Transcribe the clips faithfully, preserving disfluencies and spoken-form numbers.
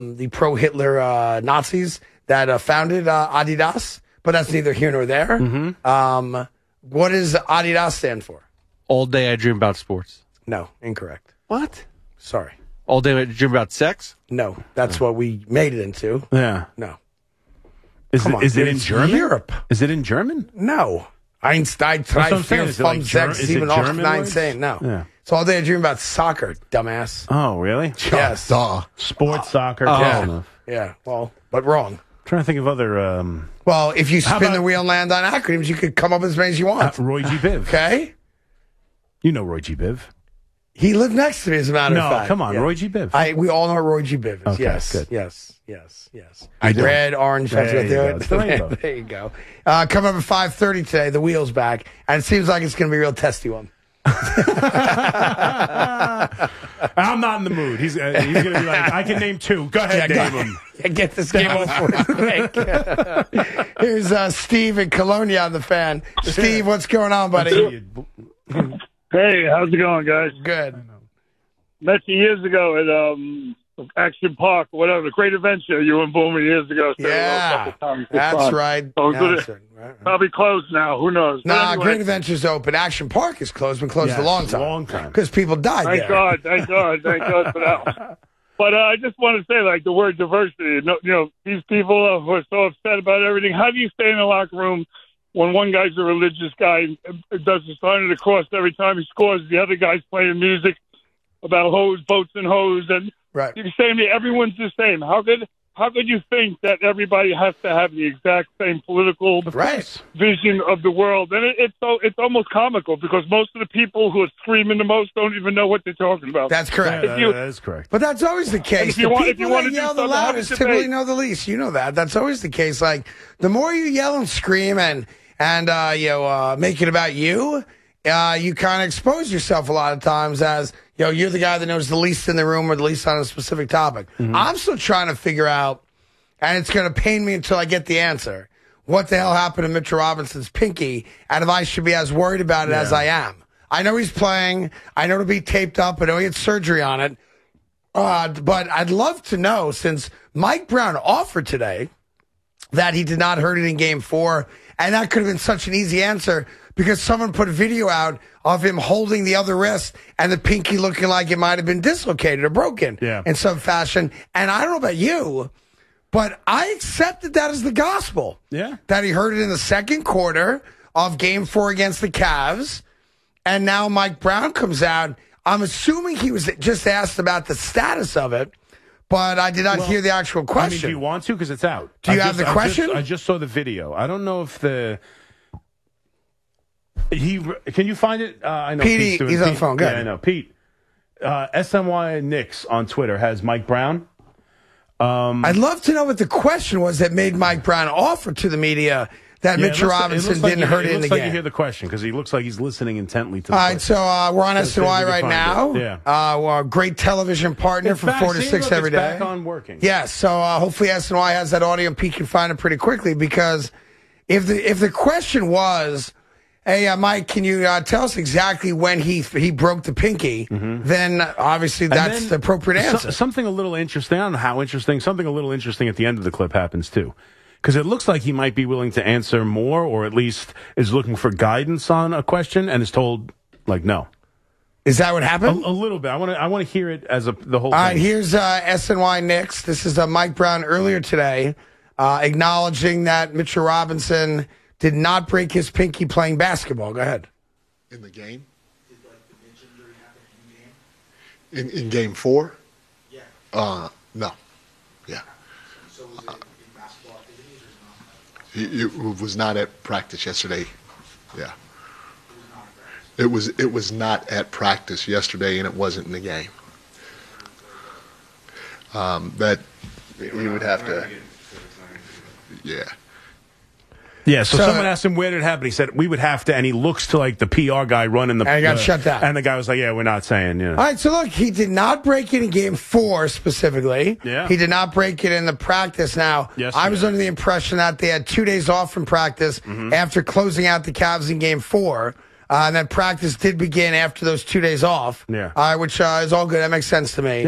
the pro-Hitler uh, Nazis that uh, founded uh, Adidas, but that's neither here nor there. Mm-hmm. Um, what does Adidas stand for? All day I dream about sports. No, incorrect. What? Sorry. All day I dream about sex? No, that's what we made it into. Yeah. No. Is Come it, on, is it dude, in it's German? Europe. Is it in German? No. Einstein, That's what drei, I'm saying. vier, Is it like fünf, Ger- sechs, is it sieben, acht, German nine, words? zehn. No. Yeah. So all day I dream about soccer, dumbass. Oh, really? Yes. Duh. Sports, soccer. Oh. close Yeah. enough. Yeah, well, but wrong. Trying to think of other. Um, Well, if you How spin about- the wheel and land on acronyms, you could come up with as many as you uh, want. Roy G. Biv. Okay? You know Roy G. Biv. He lived next to me, as a matter No, of fact. come on, Yeah. Roy G. Biv. I, we all know Roy G. Biv is. Okay, yes, good. yes, yes, yes. I do. Red, orange, that's There what you they go. It's the rainbow. There you go. Uh, coming up at five thirty today, the wheel's back, and it seems like it's going to be a real testy one. I'm not in the mood. He's uh, he's going to be like, I can name two. Go ahead, Yeah, name go- them. Yeah, get this game over with quick. Here's uh, Steve in Colonia on the fan. Steve, what's going on, buddy? Hey, how's it going, guys? Good. Met you years ago at um, Action Park, whatever, the Great Adventure. You and Boomer years ago. So a Yeah, couple times. It's that's fun. right. So Yeah, good. that's right. Right, right. Probably closed now. Who knows? But Nah, anyway, Great Adventure's open. Action Park is closed. Been closed Yes, a long time. long time. Because people died Thank there. God, thank God, thank God for that. But uh, I just want to say, like, the word diversity. You know, you know, these people uh, who are so upset about everything. How do you stay in the locker room when one guy's a religious guy and does the sign of the cross every time he scores? The other guy's playing music about hose, boats, and hose, and Right. you're saying that everyone's the same. How could how could you think that everybody has to have the exact same political Right. vision of the world? And it, it's so it's almost comical because most of the people who are screaming the most don't even know what they're talking about. That's correct. Yeah, you- that is correct. But that's always the case. If you The want- if people you wanna that do yell the something, have a loudest debate. typically know the least. You know that. That's always the case. Like, the more you yell and scream and, and uh, you know, uh, make it about you, uh, you kind of expose yourself a lot of times as, you know, you're the guy that knows the least in the room or the least on a specific topic. I'm still trying to figure out, and it's going to pain me until I get the answer, what the hell happened to Mitchell Robinson's pinky, and if I should be as worried about it as I am. I know he's playing. I know it'll be taped up. I know he had surgery on it. Uh, but I'd love to know, since Mike Brown offered today that he did not hurt it in game four, and that could have been such an easy answer because someone put a video out of him holding the other wrist and the pinky looking like it might have been dislocated or broken Yeah. in some fashion. And I don't know about you, but I accepted that as the gospel. Yeah. That he hurt it in the second quarter of game four against the Cavs. And now Mike Brown comes out. I'm assuming he was just asked about the status of it, but I did not Well, hear the actual I mean, question. do you want to? Because it's out. Do you I have just- the I question? just- I just saw the video. I don't know if the he can you find it? Uh, I know Petey, Pete's doing, he's on the Pete- phone. Go Yeah, ahead. I know. Pete, uh, S M Y Knicks on Twitter has Mike Brown. Um, I'd love to know what the question was that made Mike Brown offer to the media that yeah, it Mitchell looks like- it Robinson looks like didn't you- hurt it, it in the looks like game. you hear the question because he looks like he's listening intently to the All right, question. so uh, we're on Let's S see N if Y we can right find now. it. Yeah. Uh, we're a great television partner It's from back. four to See, six look, every it's day. back on working. Yes, so uh, hopefully S N Y has that audio and Pete can find it pretty quickly because if the if the question was, hey, uh, Mike, can you uh, tell us exactly when he he broke the pinky, then obviously And that's then the appropriate so- answer. something a little interesting. I don't know how interesting. Something a little interesting at the end of the clip happens too, because it looks like he might be willing to answer more, or at least is looking for guidance on a question, and is told like no. Is that what A, happened? a little bit. I want to. I want to hear it as a the whole. All right, thing. here's uh, S N Y Knicks. This is uh, Mike Brown earlier today uh, acknowledging that Mitchell Robinson did not break his pinky playing basketball. Go ahead. In the game? In, in game four? Yeah. Uh, no. Yeah. So was it in basketball activities or not? He, he was not at practice yesterday. Yeah. It was not a practice. It was it was not at practice yesterday, and it wasn't in the game. Um, that we would have to. Yeah. Yeah, so, So- someone asked him where did it happen. He said we would have to, and he looks to like the P R guy running the. And he got uh, shut down. And the guy was like, "Yeah, we're not saying." Yeah. All right, so look, he did not break it in game four specifically. Yeah. He did not break it in the practice. Now, Yes, I was yeah. under the impression that they had two days off from practice Mm-hmm. after closing out the Cavs in game four. Uh, and that practice did begin after those two days off. Yeah. Uh, which uh, is all good. That makes sense to me. Yeah.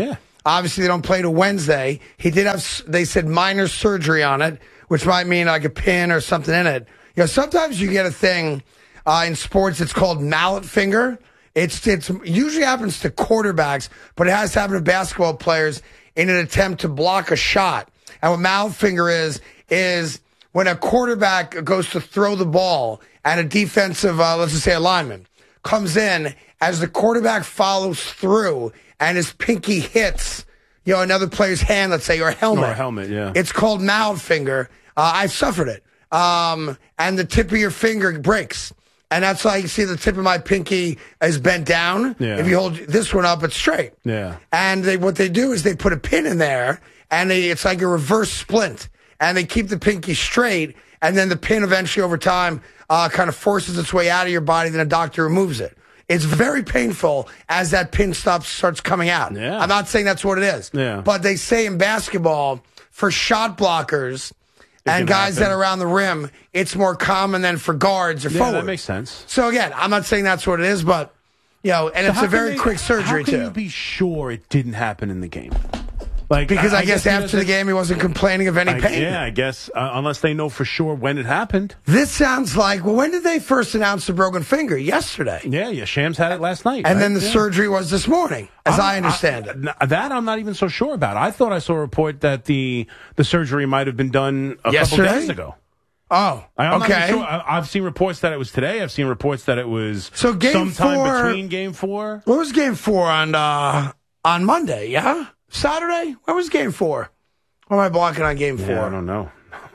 Obviously, they don't play till Wednesday. He did have, they said, minor surgery on it, which might mean like a pin or something in it. You know, sometimes you get a thing uh, in sports. It's called mallet finger. It's it's it usually happens to quarterbacks, but it has to happen to basketball players in an attempt to block a shot. And what mallet finger is is when a quarterback goes to throw the ball and a defensive, uh, let's just say, a lineman comes in as the quarterback follows through and his pinky hits, you know, another player's hand, let's say, or a helmet. Or a helmet, yeah. It's called mallet finger. Uh, I've suffered it. Um, and the tip of your finger breaks. And that's why you see the tip of my pinky is bent down. Yeah. If you hold this one up, it's straight. Yeah. And they, what they do is they put a pin in there, and they, it's like a reverse splint. And they keep the pinky straight, and then the pin eventually over time uh, kind of forces its way out of your body, then a doctor removes it. It's very painful as that pin stops starts coming out. Yeah. I'm not saying that's what it is. Yeah. But they say in basketball, for shot blockers and guys happen. that are around the rim, it's more common than for guards or Yeah, forwards. that makes sense. So again, I'm not saying that's what it is, but you know, and So it's how a can very they- quick surgery How can too. you be sure it didn't happen in the game? Like Because I, guess, he after the doesn't- game, he wasn't complaining of any I- pain. yeah, I guess uh, unless they know for sure when it happened. This sounds like, well, when did they first announce the broken finger? Yesterday. Yeah, yeah. Shams had it last night, And right? then the Yeah. surgery was this morning, as I I'm- understand it. n- That I'm not even so sure about. I thought I saw a report that the the surgery might have been done a Yesterday? couple days ago. Oh, I'm not okay. even sure. I, I've seen reports that it was today. I've seen reports that it was So game sometime four- between game four. What was game four on uh, on Monday, yeah? Saturday? When was game four? Or am I blocking on game four? Yeah, I don't know.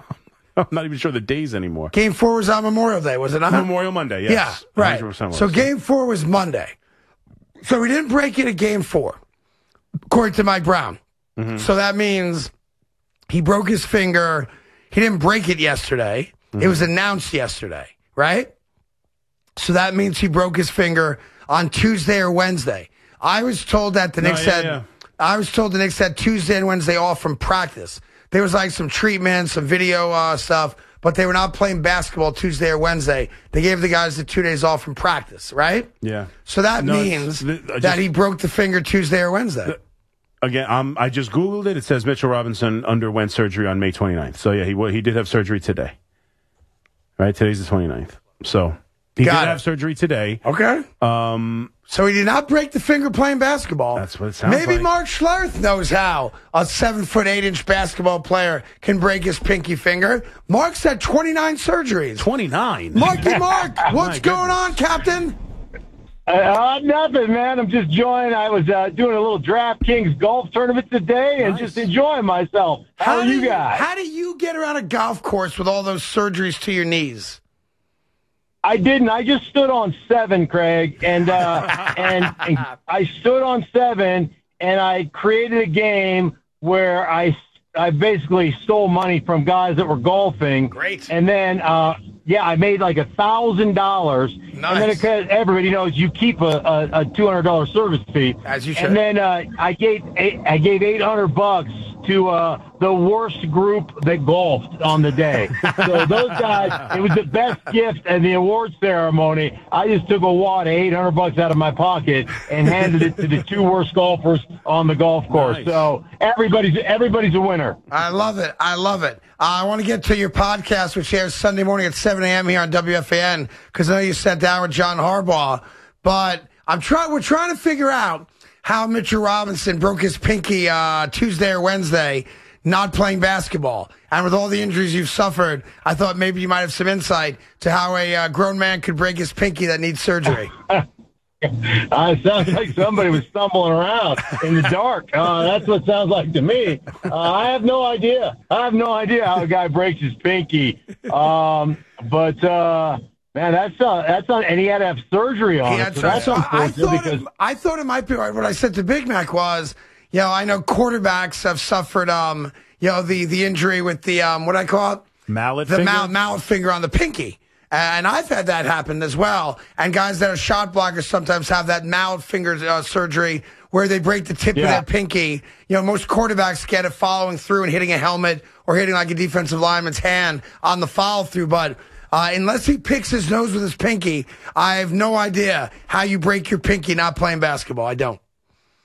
I'm not even sure the days anymore. Game four was on Memorial Day, was it not? Memorial Monday, yes. Yeah, right. one hundred percent was. So game four was Monday. So we didn't break it at game four, according to Mike Brown. Mm-hmm. So that means he broke his finger. He didn't break it yesterday. Mm-hmm. It was announced yesterday, right? So that means he broke his finger on Tuesday or Wednesday. I was told that the No, Knicks yeah, had. yeah. I was told the Knicks had Tuesday and Wednesday off from practice. There was like some treatment, some video uh, stuff, but they were not playing basketball Tuesday or Wednesday. They gave the guys the two days off from practice, right? Yeah. So that No, means it's- I that just- he broke the finger Tuesday or Wednesday. Again, um, I just Googled it. It says Mitchell Robinson underwent surgery on May twenty-ninth. So, yeah, he wa- he did have surgery today. Right? Today's the twenty-ninth. So, he Got did it. have surgery today. Okay. Um, So he did not break the finger playing basketball. That's what it sounds Maybe like. Mark Schlereth knows how a seven foot eight inch basketball player can break his pinky finger. Mark's had twenty-nine surgeries. twenty-nine. Marky Mark, what's My going goodness. on, Captain? Uh, nothing, man. I'm just enjoying. I was uh, doing a little DraftKings golf tournament today and Nice. just enjoying myself. How, are do you guys? How do you get around a golf course with all those surgeries to your knees? I didn't. I just stood on seven, Craig, and uh, and, and I stood on seven, and I created a game where I I basically stole money from guys that were golfing. Great. And then, uh, yeah, I made like a thousand dollars. And then Nice. because everybody knows you keep a, a, a two hundred dollar service fee. As you should. And then uh, I gave eight, I gave eight hundred bucks to uh, the worst group that golfed on the day. So those guys, it was the best gift at the award ceremony. I just took a wad of eight hundred bucks out of my pocket and handed it to the two worst golfers on the golf course. Nice. So everybody's everybody's a winner. I love it. I love it. Uh, I want to get to your podcast, which airs Sunday morning at seven a.m. here on W F A N, because I know you sat down with John Harbaugh. But I'm trying. We're trying to figure out how Mitchell Robinson broke his pinky uh, Tuesday or Wednesday, not playing basketball. And with all the injuries you've suffered, I thought maybe you might have some insight to how a uh, grown man could break his pinky that needs surgery. Uh, it sounds like somebody was stumbling around in the dark. Uh, that's what it sounds like to me. Uh, I have no idea. I have no idea how a guy breaks his pinky. Um, but uh, man, that's uh, that's not. And he had to have surgery on He it. had So to- that's so I unfortunate thought because it, I thought it might be right. What I said to Big Mac was, you know, I know quarterbacks have suffered, um, you know, the the injury with the um, what I call it, Mallet the finger? mallet mallet finger on the pinky. And I've had that happen as well. And guys that are shot blockers sometimes have that mallet finger uh, surgery where they break the tip of Yeah. their pinky. You know, most quarterbacks get it following through and hitting a helmet or hitting like a defensive lineman's hand on the follow through. But uh, unless he picks his nose with his pinky, I have no idea how you break your pinky not playing basketball. I don't.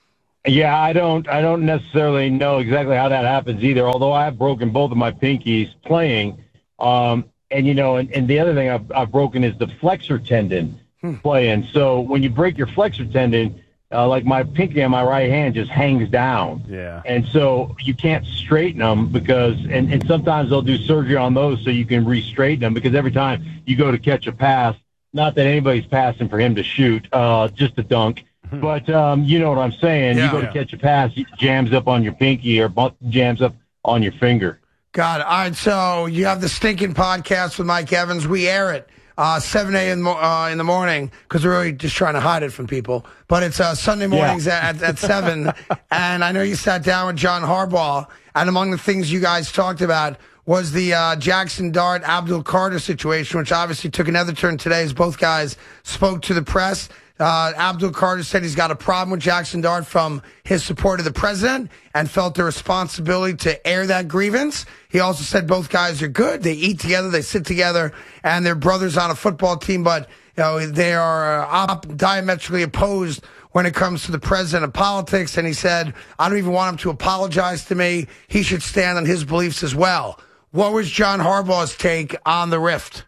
Yeah, I don't I don't necessarily know exactly how that happens either, although I have broken both of my pinkies playing. Um, and, you know, and, and the other thing I've, I've broken is the flexor tendon hmm. playing. So when you break your flexor tendon, uh, like my pinky on my right hand just hangs down. Yeah. And so you can't straighten them because, and, and sometimes they'll do surgery on those so you can re-straighten them because every time you go to catch a pass, not that anybody's passing for him to shoot, uh, just a dunk. But um, you know what I'm saying. Yeah, you go yeah. to catch a pass, it jams up on your pinky or bu- jams up on your finger. Got it. All right, so you have the Stinking Podcast with Mike Evans. We air it uh, seven a.m. in, the mo- uh, in the morning because we're really just trying to hide it from people. But it's uh, Sunday mornings Yeah. at, at seven. And I know you sat down with John Harbaugh, and among the things you guys talked about was the uh, Jackson Dart, Abdul Carter situation, which obviously took another turn today as both guys spoke to the press. Uh, Abdul Carter said he's got a problem with Jackson Dart from his support of the president and felt the responsibility to air that grievance. He also said both guys are good. They eat together, they sit together, and they're brothers on a football team, but you know they are uh, op- diametrically opposed when it comes to the president of politics. And he said, I don't even want him to apologize to me. He should stand on his beliefs as well. What was John Harbaugh's take on the rift?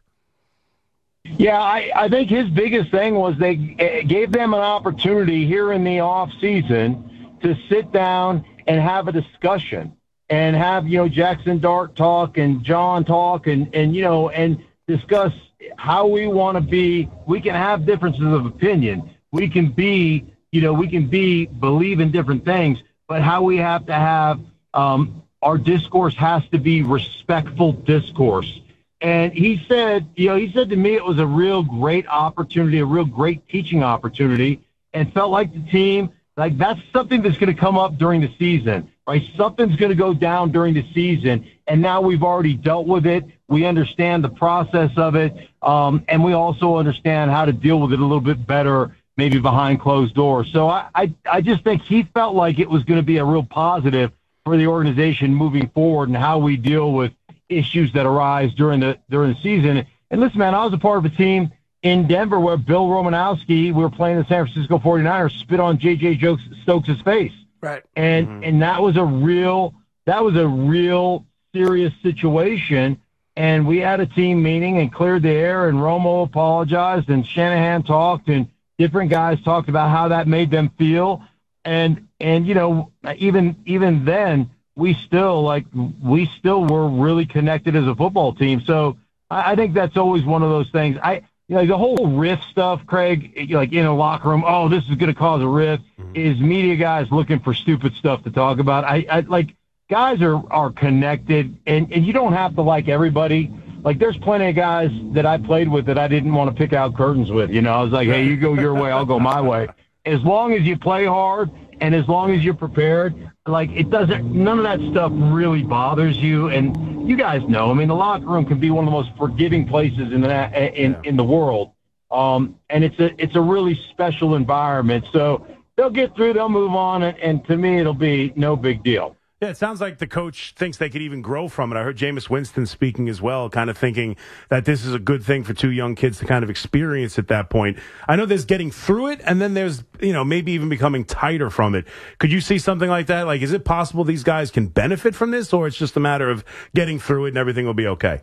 Yeah, I, I think his biggest thing was they gave them an opportunity here in the off season to sit down and have a discussion and have, you know, Jackson Dart talk and John talk and, and you know, and discuss how we want to be. We can have differences of opinion. We can be, you know, we can be, believe in different things, but how we have to have um, our discourse has to be respectful discourse. And he said, you know, he said to me it was a real great opportunity, a real great teaching opportunity, and felt like the team, like that's something that's going to come up during the season, right? Something's going to go down during the season, and now we've already dealt with it. We understand the process of it, um, and we also understand how to deal with it a little bit better, maybe behind closed doors. So I, I, I just think he felt like it was going to be a real positive for the organization moving forward and how we deal with issues that arise during the during the season. And listen, man, I was a part of a team in Denver where Bill Romanowski, we were playing the San Francisco forty-niners, spit on J J Stokes' face. Right. And mm-hmm. and that was a real that was a real serious situation. And we had a team meeting and cleared the air, and Romo apologized, and Shanahan talked, and different guys talked about how that made them feel. And and you know, even even then, we still like we still were really connected as a football team. So I, I think that's always one of those things. I you know the whole rift stuff, Craig, like in a locker room. Oh, this is going to cause a rift. Mm-hmm. Is media guys looking for stupid stuff to talk about? I, I like guys are are connected, and and you don't have to like everybody. Like there's plenty of guys that I played with that I didn't want to pick out curtains with. You know, I was like, hey, you go your way, I'll go my way. As long as you play hard and as long as you're prepared. Like, it doesn't, none of that stuff really bothers you. And you guys know, I mean, the locker room can be one of the most forgiving places in the, in, yeah. in the world. Um, and it's a, it's a really special environment. So they'll get through, they'll move on. And, and to me, it'll be no big deal. Yeah, it sounds like the coach thinks they could even grow from it. I heard Jameis Winston speaking as well, kind of thinking that this is a good thing for two young kids to kind of experience at that point. I know there's getting through it, and then there's, you know, maybe even becoming tighter from it. Could you see something like that? Like, is it possible these guys can benefit from this, or it's just a matter of getting through it and everything will be okay?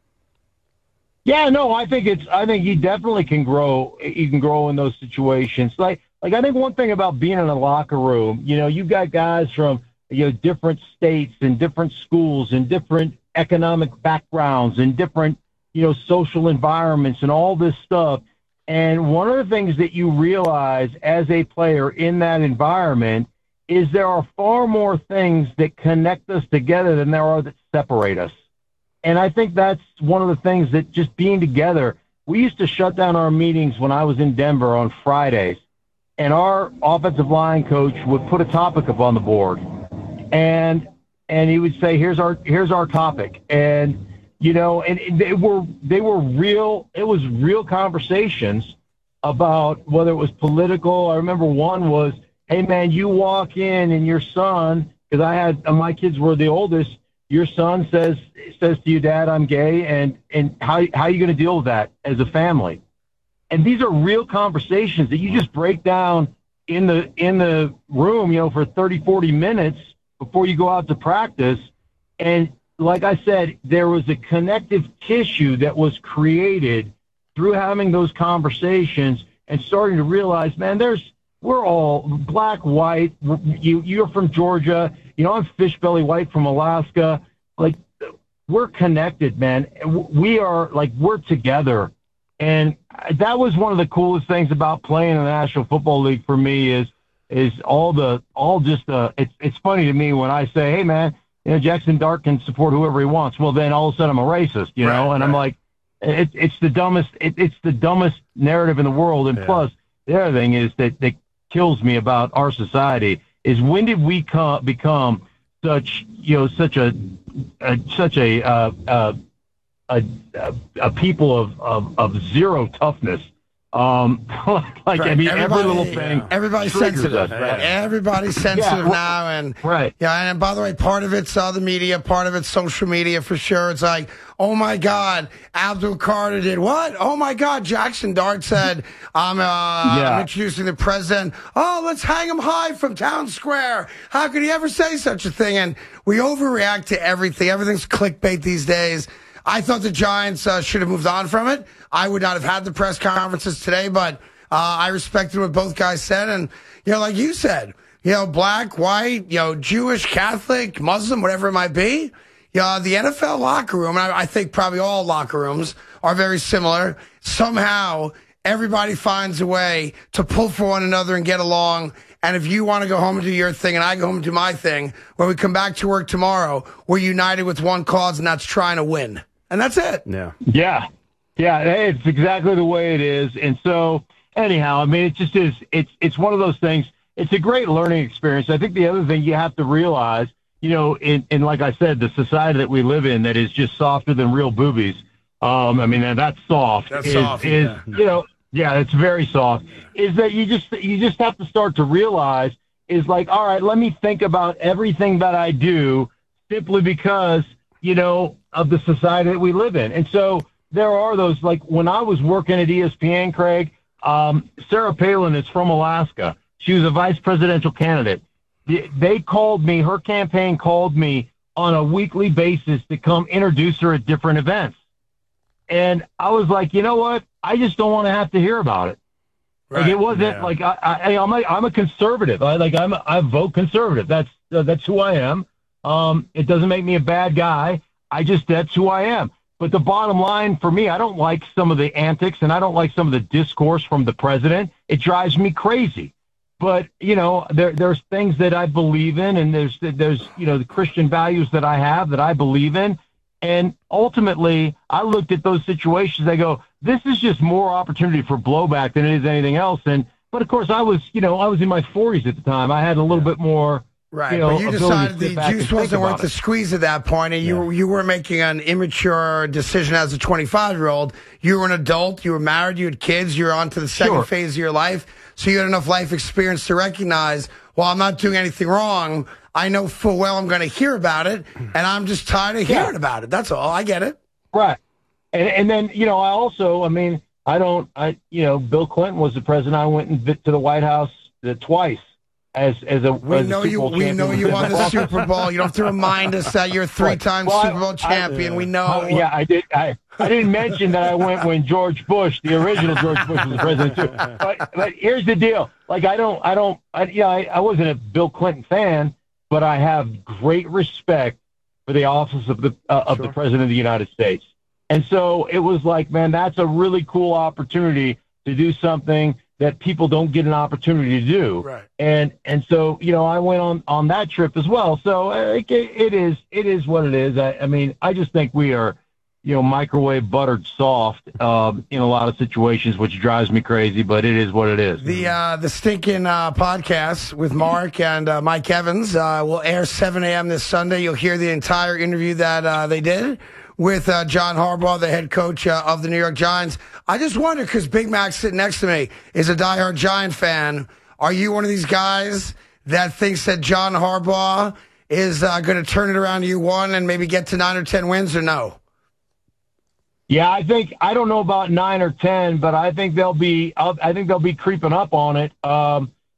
Yeah, no, I think it's, I think you definitely can grow, you can grow in those situations. Like, like I think one thing about being in a locker room, you know, you've got guys from, you know, different states and different schools and different economic backgrounds and different, you know, social environments and all this stuff. And one of the things that you realize as a player in that environment is there are far more things that connect us together than there are that separate us. And I think that's one of the things that just being together, we used to shut down our meetings when I was in Denver on Fridays, and our offensive line coach would put a topic up on the board. And and he would say, here's our here's our topic. And, you know, and they were they were real. It was real conversations about whether it was political. I remember one was, hey, man, you walk in and your son, because I had my kids were the oldest. Your son says says to you, Dad, I'm gay. And, and how, how are you going to deal with that as a family? And these are real conversations that you just break down in the in the room, you know, for thirty, forty minutes before you go out to practice. And like I said, there was a connective tissue that was created through having those conversations and starting to realize, man, there's we're all black, white. You you're from Georgia, you know, I'm fish belly white from Alaska. Like, we're connected, man. We are like we're together. And that was one of the coolest things about playing in the National Football League for me is is all the all just the it's it's funny to me when I say, hey man, you know, Jackson Dart can support whoever he wants. Well, then all of a sudden I'm a racist, you know, right, and right. I'm like, it, it's the dumbest it, it's the dumbest narrative in the world. And yeah. plus, the other thing is that that kills me about our society is when did we come, become such you know such a, a such a uh, uh, A, a, a people of, of, of zero toughness. Um, like, Right. I mean, every Everybody- little thing. yeah. Everybody's triggers sensitive. us, right? Everybody's sensitive well- now, and Right. yeah. And by the way, part of it's uh, the media, part of it's social media for sure. It's like, oh my God, Abdul Carter did what? Oh my God, Jackson Dart said, I'm, uh, I'm introducing the president. Oh, let's hang him high from Town Square. How could he ever say such a thing? And we overreact to everything. Everything's clickbait these days. I thought the Giants uh, should have moved on from it. I would not have had the press conferences today, but uh, I respected what both guys said. And, you know, like you said, you know, black, white, you know, Jewish, Catholic, Muslim, whatever it might be. You know, the N F L locker room, and I, I think probably all locker rooms are very similar. Somehow, everybody finds a way to pull for one another and get along. And if you want to go home and do your thing and I go home and do my thing, when we come back to work tomorrow, we're united with one cause, and that's trying to win. And that's it. Yeah. Yeah. Yeah. It's exactly the way it is. And so anyhow, I mean, it just is, it's, it's one of those things. It's a great learning experience. I think the other thing you have to realize, you know, in, in like I said, the society that we live in that is just softer than real boobies. Um, I mean, and that's soft. That's is, soft, is, yeah. you know, yeah, it's very soft. Is that you just, you just have to start to realize is like, all right, let me think about everything that I do simply because, you know, of the society that we live in. And so there are those, like when I was working at E S P N, Craig, um, Sarah Palin is from Alaska. She was a vice presidential candidate. They called me, her campaign called me on a weekly basis to come introduce her at different events. And I was like, you know what? I just don't want to have to hear about it. Right. Like it wasn't Yeah. like I, I, I'm a, I'm a conservative. I like I'm a, I vote conservative. That's uh, that's who I am. Um, it doesn't make me a bad guy. I just that's who I am. But the bottom line for me, I don't like some of the antics and I don't like some of the discourse from the president. It drives me crazy. But you know, there there's things that I believe in, and there's there's you know the Christian values that I have that I believe in. And ultimately, I looked at those situations. I go, this is just more opportunity for blowback than it is anything else. And but of course, I was, you know, I was in my forties at the time. I had a little bit more, Right, you know, but you ability to decided sit the back and juice think wasn't worth about the it. squeeze at that point, and you you were making an immature decision as a twenty-five-year-old. You were an adult. You were married. You had kids. You were on to the second Sure. phase of your life. So you had enough life experience to recognize, well, I'm not doing anything wrong. I know full well I'm going to hear about it, and I'm just tired of hearing Yeah. about it. That's all. I get it. Right. And and then, you know, I also, I mean, I don't, I, you know, Bill Clinton was the president. I went and vi- to the White House uh, twice as as a We as a know Super you. Bowl We know champion you with won the Buffalo. Super Bowl. You don't have to remind us that you're a three-time Well, I- Super Bowl champion. I- we know. Oh, yeah, I did. I, I didn't mention that I went when George Bush, the original George Bush, was the president too. But but here's the deal: like I don't, I don't, I, yeah, I, I wasn't a Bill Clinton fan, but I have great respect for the office of the uh, of the president of the United States. And so it was like, man, that's a really cool opportunity to do something that people don't get an opportunity to do. Right. And and so, you know, I went on, on that trip as well. So uh, it, it is it is what it is. I, I mean, I just think we are, you know, microwave buttered soft um, in a lot of situations, which drives me crazy, but it is what it is. The uh, the Stinking uh, podcast with Mark and uh, Mike Evans uh, will air seven a.m. this Sunday. You'll hear the entire interview that uh, they did with uh, John Harbaugh, the head coach uh, of the New York Giants. I just wonder, because Big Mac sitting next to me is a diehard Giant fan. Are you one of these guys that thinks that John Harbaugh is uh, going to turn it around year one and maybe get to nine or ten wins, or no? Yeah, I think I don't know about nine or ten, but I think they'll be. I think they'll be creeping up on it. Um,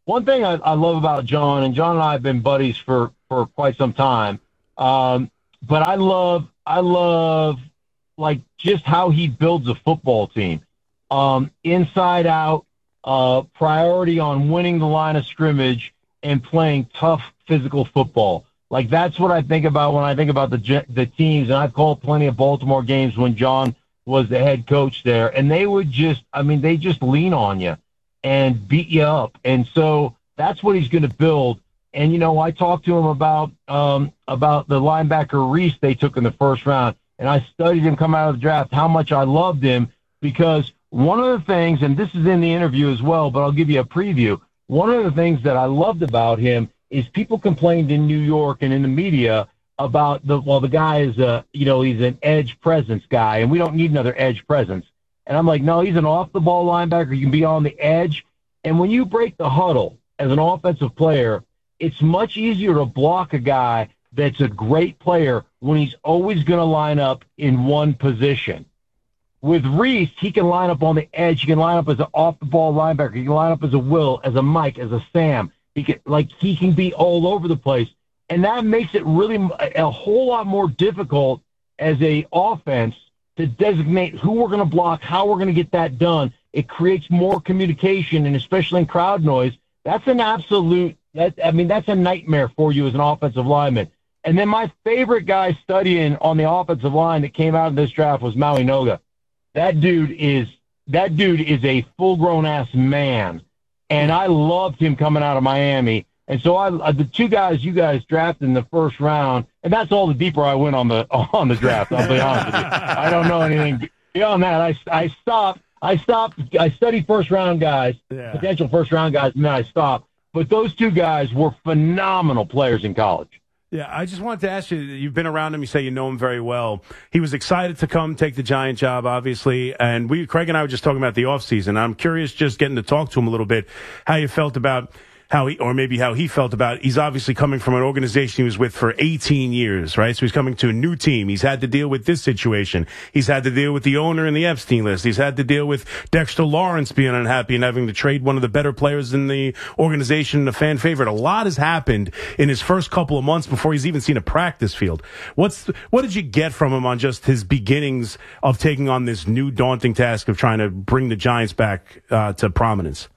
one thing I, I love about John, and John and I have been buddies for, for quite some time, um, but I love, I love, like, just how he builds a football team. Um, inside out, uh, priority on winning the line of scrimmage and playing tough physical football. Like, that's what I think about when I think about the the teams, and I've called plenty of Baltimore games when John was the head coach there, and they would just, I mean, they just lean on you and beat you up. And so that's what he's going to build. And, you know, I talked to him about um, about the linebacker Reese they took in the first round, and I studied him come out of the draft, how much I loved him, because one of the things, and this is in the interview as well, but I'll give you a preview, one of the things that I loved about him is people complained in New York and in the media about the, well, the guy is a, you know, he's an edge presence guy, and we don't need another edge presence. And I'm like, no, he's an off-the-ball linebacker. You can be on the edge. And when you break the huddle as an offensive player, it's much easier to block a guy that's a great player when he's always going to line up in one position. With Reese, he can line up on the edge. He can line up as an off-the-ball linebacker. He can line up as a Will, as a Mike, as a Sam. He can, like, he can be all over the place. And that makes it really a whole lot more difficult as a offense to designate who we're going to block, how we're going to get that done. It creates more communication, and especially in crowd noise, that's an absolute, that, I mean, that's a nightmare for you as an offensive lineman. And then my favorite guy studying on the offensive line that came out in this draft was Maui Noga. That dude is, that dude is a full-grown ass man. And I loved him coming out of Miami. And so I, the two guys you guys drafted in the first round, and that's all the deeper I went on the on the draft. I'll be honest with you. I don't know anything beyond that. I, I stopped. I stopped. I studied first round guys, yeah. potential first round guys, and then I stopped. But those two guys were phenomenal players in college. Yeah, I just wanted to ask you, you've been around him, you say you know him very well. He was excited to come take the Giant job, obviously, and we, Craig and I were just talking about the offseason. I'm curious, just getting to talk to him a little bit, how you felt about how he, or maybe how he felt about, he's obviously coming from an organization he was with for eighteen years, right? So he's coming to a new team. He's had to deal with this situation. He's had to deal with the owner and the Epstein list. He's had to deal with Dexter Lawrence being unhappy and having to trade one of the better players in the organization and a fan favorite. A lot has happened in his first couple of months before he's even seen a practice field. What's, what did you get from him on just his beginnings of taking on this new daunting task of trying to bring the Giants back uh, to prominence?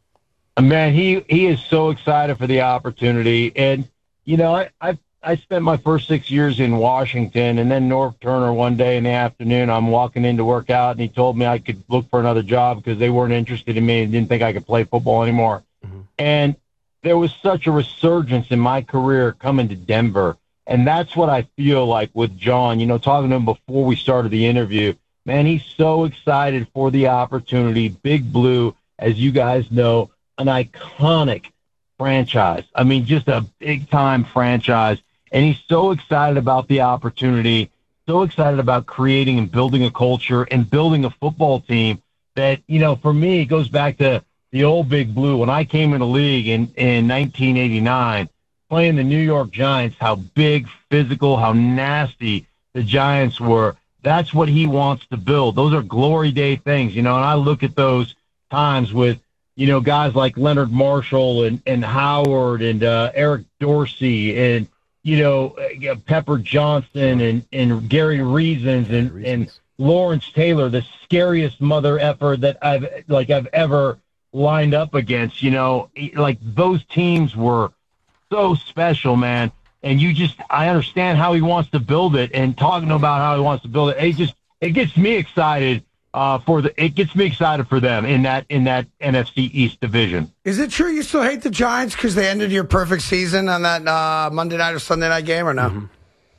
Man, he, he is so excited for the opportunity. And, you know, I, I I spent my first six years in Washington, and then Norv Turner one day in the afternoon, I'm walking in to work out, and he told me I could look for another job because they weren't interested in me and didn't think I could play football anymore. Mm-hmm. And there was such a resurgence in my career coming to Denver. And that's what I feel like with John, you know, talking to him before we started the interview. Man, he's so excited for the opportunity. Big Blue, as you guys know, an iconic franchise. I mean, just a big-time franchise. And he's so excited about the opportunity, so excited about creating and building a culture and building a football team that, you know, for me, it goes back to the old Big Blue. When I came in the league in, in nineteen eighty-nine, playing the New York Giants, how big, physical, how nasty the Giants were. That's what he wants to build. Those are glory day things, you know, and I look at those times with, you know, guys like Leonard Marshall and, and Howard and uh, Eric Dorsey and, you know, uh, Pepper Johnson and, and Gary Reasons and, Reasons. and Lawrence Taylor, the scariest mother effer that I've like I've ever lined up against. You know, like those teams were so special, man. And you just, I understand how he wants to build it, and talking about how he wants to build it, it just, it gets me excited. Uh, for the, it gets me excited for them in that in that N F C East division. Is it true you still hate the Giants because they ended your perfect season on that uh, Monday night or Sunday night game, or no? Mm-hmm.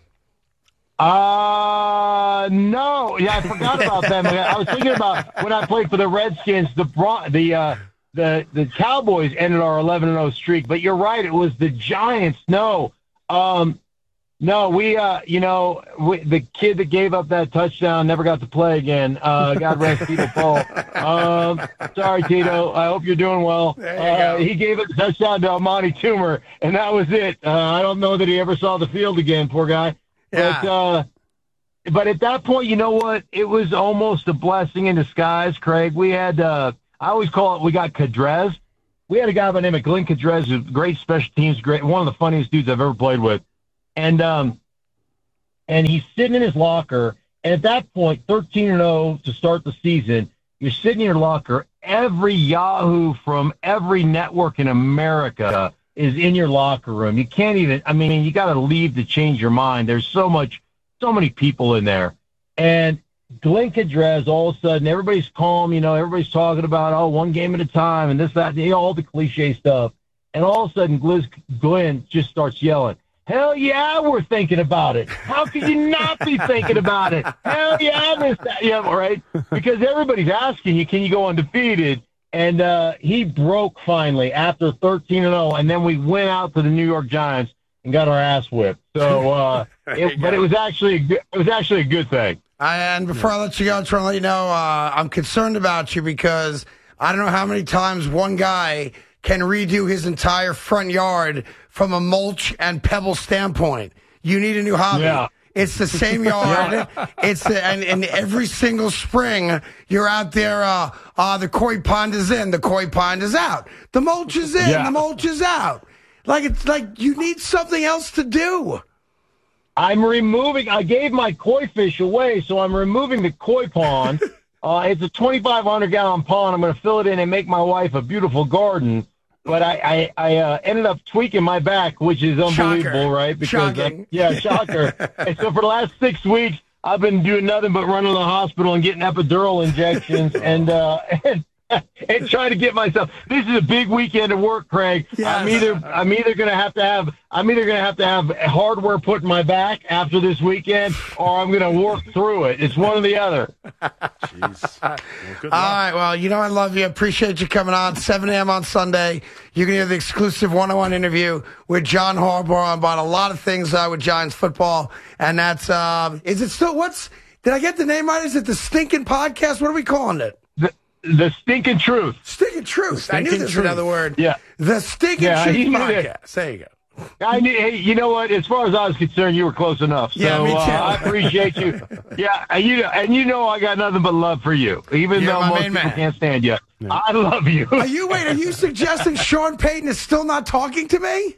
Uh, no. Yeah, I forgot about them. I was thinking about when I played for the Redskins. The Bron- the uh, the the Cowboys ended our eleven and oh streak, but you're right. It was the Giants. No. Um. No, we, uh, you know, we, the kid that gave up that touchdown never got to play again. Uh, God rest Tito Paul. Um, sorry, Tito. I hope you're doing well. Uh, he gave up the touchdown to Amani Toomer, and that was it. Uh, I don't know that he ever saw the field again, poor guy. Yeah. But, uh, but at that point, you know what? It was almost a blessing in disguise, Craig. We had, uh, I always call it, we got Kadrez. we had a guy by the name of Glenn Cadrez, who's great special teams, great, one of the funniest dudes I've ever played with. And um, and he's sitting in his locker, and at that point, thirteen and oh to start the season, you're sitting in your locker. Every Yahoo from every network in America is in your locker room. You can't even, I mean, you got to leave to change your mind. There's so much, so many people in there. And Glenn Cadrez, all of a sudden, everybody's calm, you know, everybody's talking about, oh, one game at a time and this, that, and all the cliche stuff. And all of a sudden, Glenn just starts yelling, hell yeah, we're thinking about it. How could you not be thinking about it? Hell yeah, this, that, yeah, right? Because everybody's asking you, can you go undefeated? And uh, he broke finally after thirteen and oh, and then we went out to the New York Giants and got our ass whipped. So, uh, it, but it was actually a good, it was actually a good thing. And before I let you go, I'm trying to let you know uh, I'm concerned about you because I don't know how many times one guy can redo his entire front yard from a mulch and pebble standpoint. You need a new hobby. Yeah. It's the same yard. It's the, and, and every single spring you're out there. Uh, uh, the koi pond is in. The koi pond is out. The mulch is in. Yeah. The mulch is out. Like it's like you need something else to do. I'm removing. I gave my koi fish away, so I'm removing the koi pond. uh, it's a twenty-five hundred gallon pond. I'm going to fill it in and make my wife a beautiful garden. But I, I, I uh, ended up tweaking my back, which is unbelievable, shocker. Right? Because uh, yeah, shocker. And so for the last six weeks, I've been doing nothing but running to the hospital and getting epidural injections and uh, and, and trying to get myself. This is a big weekend of work, Craig. Yes. I'm either I'm either going to have to have I'm either going to have to have hardware put in my back after this weekend, or I'm going to work through it. It's one or the other. Jeez. Well, good All luck. right. Well, you know I love you. Appreciate you coming on. seven a.m. on Sunday. You can hear the exclusive one-on-one interview with John Harbaugh about a lot of things uh, with Giants football. And that's, uh, is it still, what's, did I get the name right? Is it the Stinking Podcast? What are we calling it? The, the Stinking Truth. Stinking Truth. Stinking I knew there's Truth. another word. Yeah. The Stinking Yeah, Truth he knew Podcast. that. There you go. I need, hey, you know what? As far as I was concerned, you were close enough. So Yeah, me too. Uh, I appreciate you. Yeah, and you and you know I got nothing but love for you, even You're though my most main people man. can't stand you. Yeah. I love you. Are you, wait, are you suggesting Sean Payton is still not talking to me?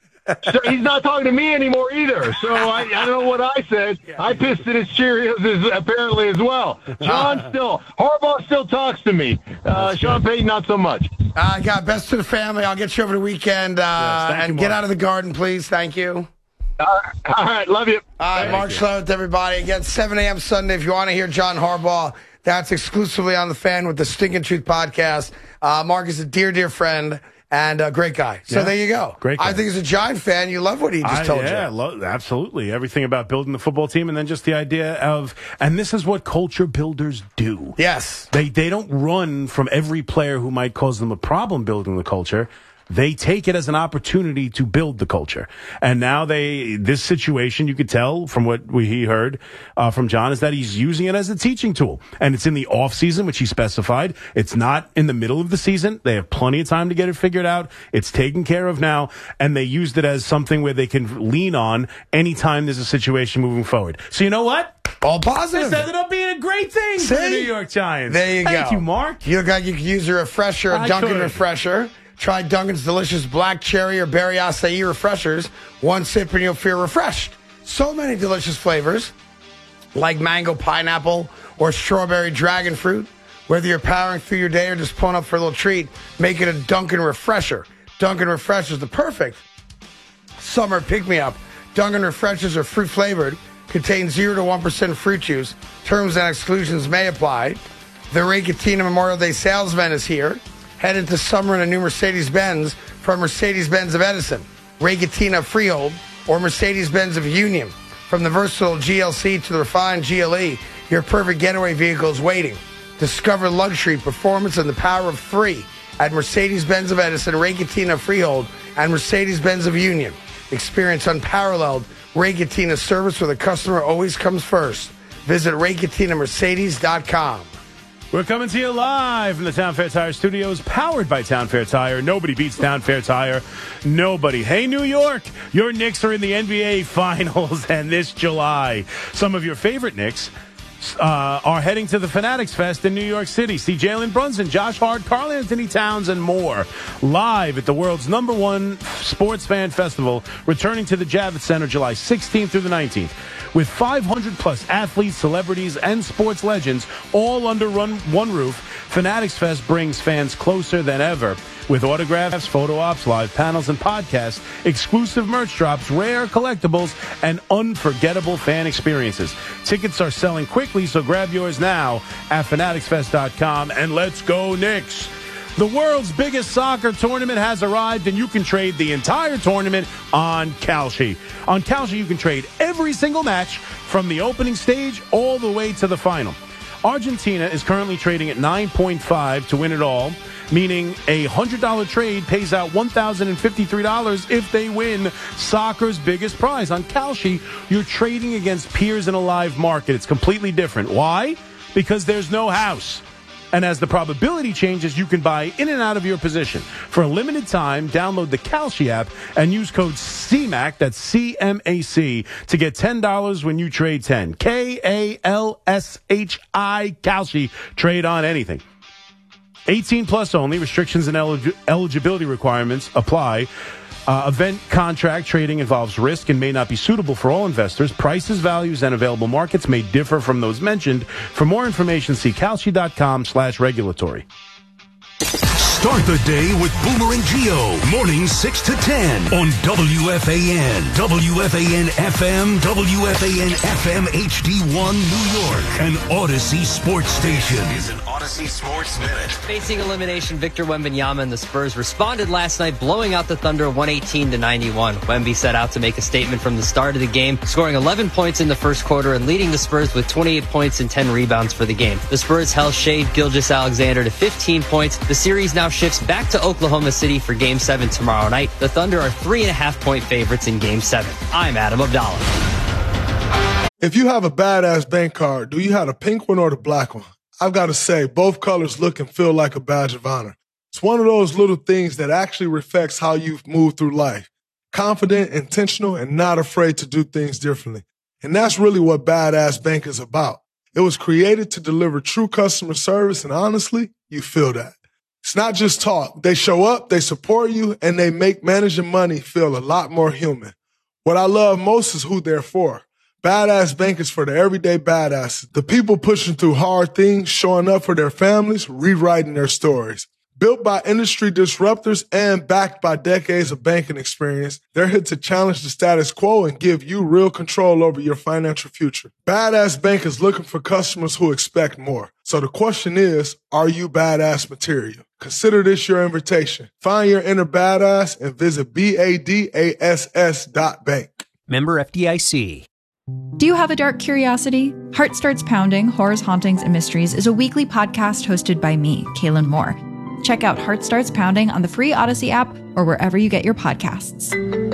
So he's not talking to me anymore either. So I, I don't know what I said. I pissed at his Cheerios as, apparently as well. Sean still, Harbaugh still talks to me. Uh, Sean Payton, not so much. Uh, God, best to the family. I'll get you over the weekend uh, Yes, thank and you, get Mark. out of the garden, please. Thank you. All right, all right, love you. All right, Mark Sloat, everybody. Again, seven a.m. Sunday. If you want to hear John Harbaugh, that's exclusively on The Fan with the Stinking Truth podcast. Uh, Mark is a dear, dear friend and a great guy. So Yeah, there you go. great guy. I think as a Giant fan, you love what he just I, told yeah, you. lo- absolutely. Everything about building the football team, and then just the idea of, and this is what culture builders do. Yes. They they don't run from every player who might cause them a problem building the culture. They take it as an opportunity to build the culture. And now they, this situation, you could tell from what we he heard uh, from John, is that he's using it as a teaching tool. And it's in the off season, which he specified. It's not in the middle of the season. They have plenty of time to get it figured out. It's taken care of now. And they used it as something where they can lean on anytime there's a situation moving forward. So you know what? All positive. This ended up being a great thing for the See? New York Giants. There you Thank go. you, Mark. You look like you could use a refresher, a I Dunkin' could. refresher. Try Dunkin's delicious black cherry or berry acai refreshers. One sip and you'll feel refreshed. So many delicious flavors, like mango, pineapple, or strawberry dragon fruit. Whether you're powering through your day or just pulling up for a little treat, make it a Dunkin' refresher. Dunkin' refreshers, the perfect summer pick-me-up. Dunkin' refreshers are fruit flavored, contain zero to one percent fruit juice. Terms and exclusions may apply. The Ray Cattina Memorial Day sales event is here. Head into summer in a new Mercedes-Benz from Mercedes-Benz of Edison, Ray Cattina of Freehold, or Mercedes-Benz of Union. From the versatile G L C to the refined G L E, your perfect getaway vehicle is waiting. Discover luxury, performance, and the power of three at Mercedes-Benz of Edison, Ray Cattina of Freehold, and Mercedes-Benz of Union. Experience unparalleled Ray Cattina service where the customer always comes first. Visit ray cattina mercedes dot com. We're coming to you live from the Town Fair Tire Studios, powered by Town Fair Tire. Nobody beats Town Fair Tire. Nobody. Hey, New York, your Knicks are in the N B A Finals, and this July, some of your favorite Knicks uh, are heading to the Fanatics Fest in New York City. See Jalen Brunson, Josh Hart, Karl Anthony Towns, and more live at the world's number one sports fan festival, returning to the Javits Center July sixteenth through the nineteenth. With five hundred plus athletes, celebrities, and sports legends all under run, one roof, Fanatics Fest brings fans closer than ever. With autographs, photo ops, live panels, and podcasts, exclusive merch drops, rare collectibles, and unforgettable fan experiences. Tickets are selling quickly, so grab yours now at fanatics fest dot com. And let's go, Knicks! The world's biggest soccer tournament has arrived, and you can trade the entire tournament on Kalshi. On Kalshi, you can trade every single match from the opening stage all the way to the final. Argentina is currently trading at nine point five to win it all, meaning a one hundred dollars trade pays out one thousand fifty-three dollars if they win soccer's biggest prize. On Kalshi, you're trading against peers in a live market. It's completely different. Why? Because there's no house. And as the probability changes, you can buy in and out of your position. For a limited time, download the Kalshi app and use code C M A C, that's C M A C, to get ten dollars when you trade ten. K A L S H I, Kalshi. Trade on anything. eighteen plus only. Restrictions and elig- eligibility requirements apply. Uh, event contract trading involves risk and may not be suitable for all investors. Prices, values, and available markets may differ from those mentioned. For more information, see kalshi.com slash regulatory. Start the day with Boomer and Gio. Mornings six to ten on W F A N, W F A N F M, W F A N F M H D one New York, an Odyssey sports station. This is an Odyssey Sports Minute. Facing elimination, Victor Wembanyama and the Spurs responded last night, blowing out the Thunder one eighteen to ninety-one. Wemby set out to make a statement from the start of the game, scoring eleven points in the first quarter and leading the Spurs with twenty-eight points and ten rebounds for the game. The Spurs held Shai Gilgeous-Alexander to fifteen points. The series now shifts back to Oklahoma City for Game seven tomorrow night. The Thunder are three and a half point favorites in Game seven. I'm Adam Abdallah. If you have a badass bank card, do you have the pink one or the black one? I've got to say, both colors look and feel like a badge of honor. It's one of those little things that actually reflects how you've moved through life. Confident, intentional, and not afraid to do things differently. And that's really what Badass Bank is about. It was created to deliver true customer service, and honestly, you feel that. It's not just talk. They show up, they support you, and they make managing money feel a lot more human. What I love most is who they're for. Badass Bank is for the everyday badasses, the people pushing through hard things, showing up for their families, rewriting their stories. Built by industry disruptors and backed by decades of banking experience, they're here to challenge the status quo and give you real control over your financial future. Badass Bank is looking for customers who expect more. So the question is, are you badass material? Consider this your invitation. Find your inner badass and visit B A D A S S dot bank. Member F D I C. Do you have a dark curiosity? Heart Starts Pounding, Horrors, Hauntings, and Mysteries is a weekly podcast hosted by me, Kaylin Moore. Check out Heart Starts Pounding on the free Odyssey app or wherever you get your podcasts.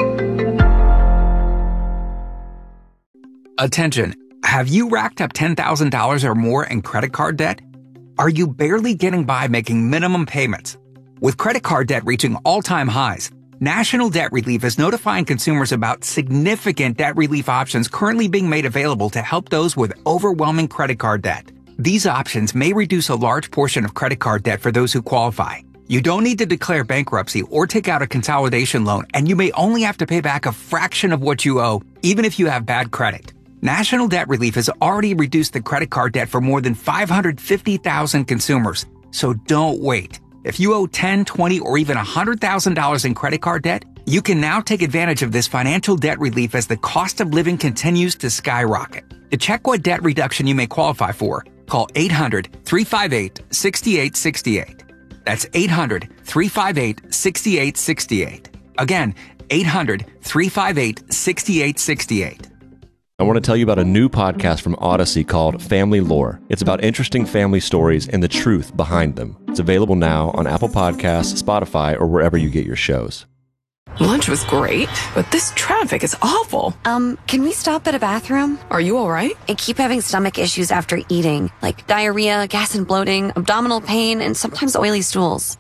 Attention. Have you racked up ten thousand dollars or more in credit card debt? Are you barely getting by making minimum payments? With credit card debt reaching all-time highs, National Debt Relief is notifying consumers about significant debt relief options currently being made available to help those with overwhelming credit card debt. These options may reduce a large portion of credit card debt for those who qualify. You don't need to declare bankruptcy or take out a consolidation loan, and you may only have to pay back a fraction of what you owe, even if you have bad credit. National Debt Relief has already reduced the credit card debt for more than five hundred fifty thousand consumers, so don't wait. If you owe ten, twenty, or even one hundred thousand dollars in credit card debt, you can now take advantage of this financial debt relief as the cost of living continues to skyrocket. To check what debt reduction you may qualify for, call eight hundred, three five eight, six eight six eight. That's eight hundred, three five eight, six eight six eight. Again, eight hundred, three five eight, six eight six eight. I want to tell you about a new podcast from Odyssey called Family Lore. It's about interesting family stories and the truth behind them. It's available now on Apple Podcasts, Spotify, or wherever you get your shows. Lunch was great, but this traffic is awful. Um, can we stop at a bathroom? Are you all right? I keep having stomach issues after eating, like diarrhea, gas and bloating, abdominal pain, and sometimes oily stools.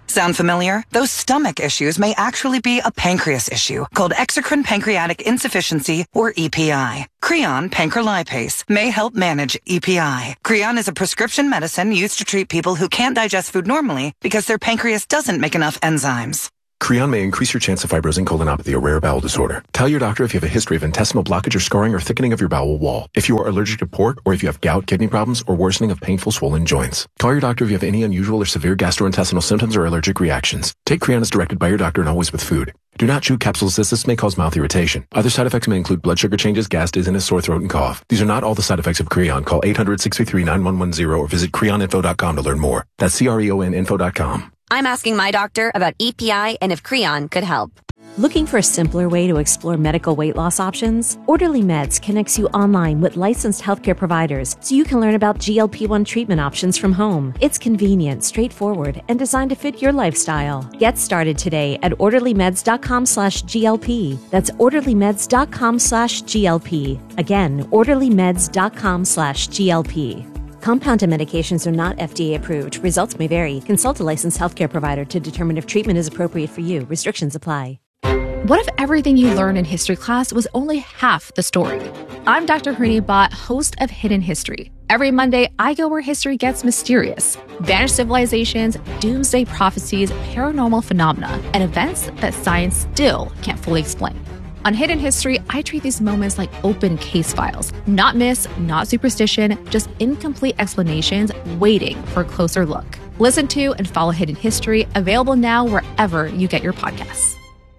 Sound familiar? Those stomach issues may actually be a pancreas issue called exocrine pancreatic insufficiency, or E P I. Creon pancrelipase may help manage E P I. Creon is a prescription medicine used to treat people who can't digest food normally because their pancreas doesn't make enough enzymes. Creon may increase your chance of fibrosing colonopathy, a rare bowel disorder. Tell your doctor if you have a history of intestinal blockage or scarring or thickening of your bowel wall, if you are allergic to pork, or if you have gout, kidney problems, or worsening of painful swollen joints. Call your doctor if you have any unusual or severe gastrointestinal symptoms or allergic reactions. Take Creon as directed by your doctor and always with food. Do not chew capsules as this may cause mouth irritation. Other side effects may include blood sugar changes, gas, dizziness, sore throat, and cough. These are not all the side effects of Creon. Call eight hundred, six three three, nine one one zero or visit creon info dot com to learn more. That's C R E O N info dot com. I'm asking my doctor about E P I and if Creon could help. Looking for a simpler way to explore medical weight loss options? Orderly Meds connects you online with licensed healthcare providers so you can learn about G L P one treatment options from home. It's convenient, straightforward, and designed to fit your lifestyle. Get started today at orderlymeds.com slash GLP. That's orderlymeds.com slash GLP. Again, orderlymeds.com slash GLP. Compounded medications are not F D A approved. Results may vary. Consult a licensed healthcare provider to determine if treatment is appropriate for you. Restrictions apply. What if everything you learned in history class was only half the story? I'm Doctor Hrini Bhatt, host of Hidden History. Every Monday, I go where history gets mysterious. Vanished civilizations, doomsday prophecies, paranormal phenomena, and events that science still can't fully explain. On Hidden History, I treat these moments like open case files. Not myths, not superstition, just incomplete explanations waiting for a closer look. Listen to and follow Hidden History, available now wherever you get your podcasts.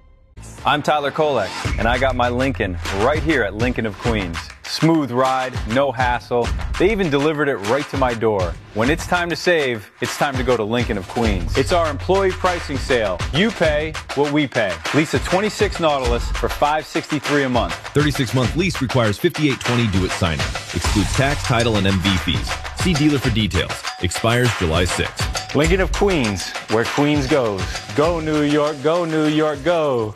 I'm Tyler Kolek, and I got my Lincoln right here at Lincoln of Queens. Smooth ride, no hassle. They even delivered it right to my door. When it's time to save, it's time to go to Lincoln of Queens. It's our employee pricing sale. You pay what we pay. Lease a twenty-six Nautilus for five hundred sixty-three dollars a month. thirty-six month lease requires fifty-eight twenty due at signing. Excludes tax, title, and M V fees. See dealer for details. Expires July sixth. Lincoln of Queens, where Queens goes. Go New York, go New York, go.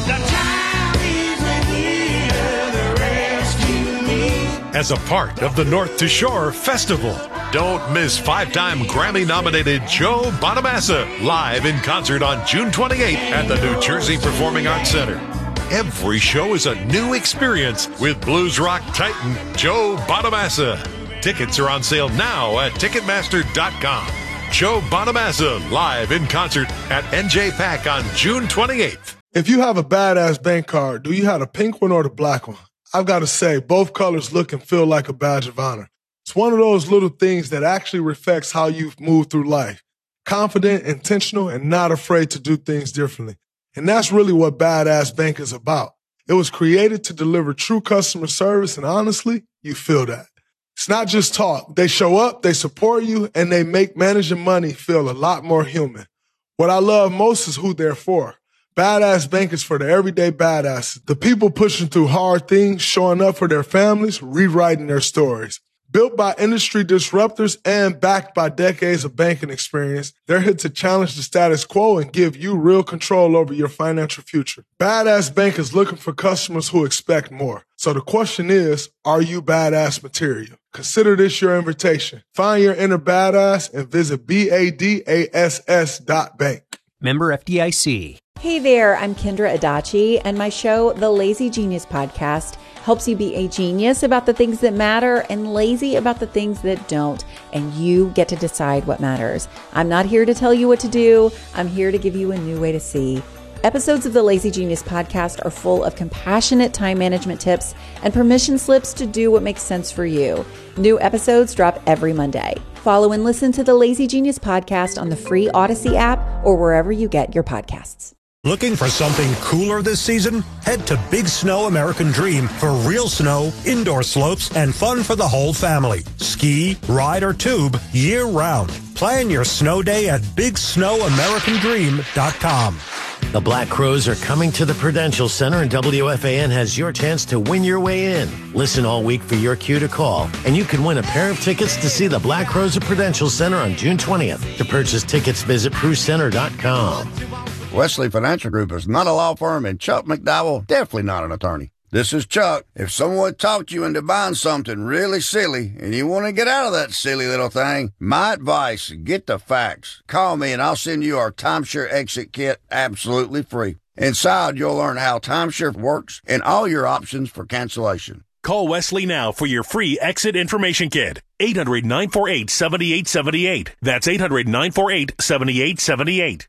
As a part of the North to Shore Festival. Don't miss five-time Grammy-nominated Joe Bonamassa live in concert on June twenty-eighth at the New Jersey Performing Arts Center. Every show is a new experience with blues rock titan Joe Bonamassa. Tickets are on sale now at Ticketmaster dot com. Joe Bonamassa live in concert at N J PAC on June twenty-eighth. If you have a badass bank card, do you have the pink one or the black one? I've got to say, both colors look and feel like a badge of honor. It's one of those little things that actually reflects how you've moved through life. Confident, intentional, and not afraid to do things differently. And that's really what Badass Bank is about. It was created to deliver true customer service, and honestly, you feel that. It's not just talk. They show up, they support you, and they make managing money feel a lot more human. What I love most is who they're for. Badass Bank is for the everyday badasses, the people pushing through hard things, showing up for their families, rewriting their stories. Built by industry disruptors and backed by decades of banking experience, they're here to challenge the status quo and give you real control over your financial future. Badass Bank is looking for customers who expect more. So the question is, are you badass material? Consider this your invitation. Find your inner badass and visit B A D A S S dot bank. Member F D I C. Hey there, I'm Kendra Adachi, and my show, The Lazy Genius Podcast, helps you be a genius about the things that matter and lazy about the things that don't, and you get to decide what matters. I'm not here to tell you what to do. I'm here to give you a new way to see. Episodes of the Lazy Genius Podcast are full of compassionate time management tips and permission slips to do what makes sense for you. New episodes drop every Monday. Follow and listen to the Lazy Genius Podcast on the free Odyssey app or wherever you get your podcasts. Looking for something cooler this season? Head to Big Snow American Dream for real snow, indoor slopes, and fun for the whole family. Ski, ride, or tube year-round. Plan your snow day at big snow american dream dot com. The Black Crowes are coming to the Prudential Center, and W F A N has your chance to win your way in. Listen all week for your cue to call, and you can win a pair of tickets to see the Black Crowes at Prudential Center on June twentieth. To purchase tickets, visit pru center dot com. Wesley Financial Group is not a law firm, and Chuck McDowell definitely not an attorney. This is Chuck. If someone talked you into buying something really silly and you want to get out of that silly little thing, my advice, get the facts. Call me and I'll send you our timeshare exit kit absolutely free. Inside, you'll learn how timeshare works and all your options for cancellation. Call Wesley now for your free exit information kit. eight hundred, nine four eight, seven eight seven eight. That's eight hundred, nine four eight, seven eight seven eight.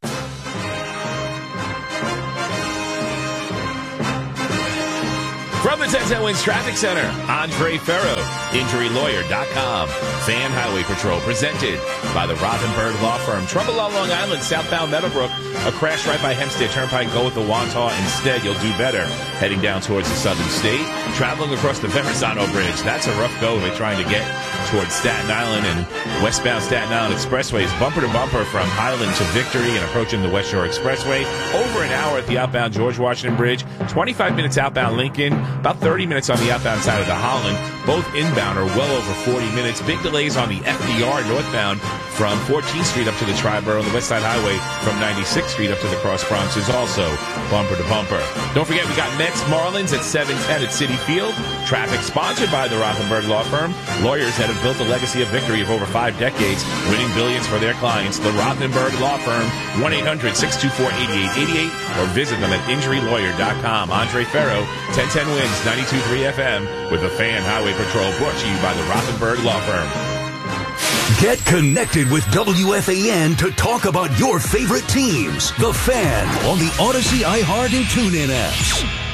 From the ten ten Wins Traffic Center, Andre Ferro, injury lawyer dot com, Fan Highway Patrol, presented by the Rothenberg Law Firm. Trouble on Long Island, southbound Meadowbrook, a crash right by Hempstead Turnpike. Go with the Wantagh instead. You'll do better. Heading down towards the Southern State, traveling across the Verrazano Bridge. That's a rough go if they're trying to get towards Staten Island and westbound Staten Island Expressways, bumper to bumper from Highland to Victory and approaching the West Shore Expressway. Over an hour at the outbound George Washington Bridge, twenty-five minutes outbound Lincoln, about thirty minutes on the outbound side of the Holland. Both inbound are well over forty minutes. Big delays on the F D R northbound from fourteenth Street up to the Triborough, and the West Side Highway from ninety-sixth Street up to the Cross Bronx is also bumper to bumper. Don't forget, we got Mets Marlins at seven ten at Citi Field. Traffic sponsored by the Rothenberg Law Firm. Lawyers that have built a legacy of victory of over five decades, winning billions for their clients. The Rothenberg Law Firm, one eight hundred, six two four, eight eight eight eight, or visit them at injury lawyer dot com. Andre Ferro, ten ten Wins, ninety-two point three F M, with the Fan Highway Patrol, brought to you by the Rothenberg Law Firm. Get connected with W F A N to talk about your favorite teams. The Fan on the Odyssey, iHeart, and TuneIn apps.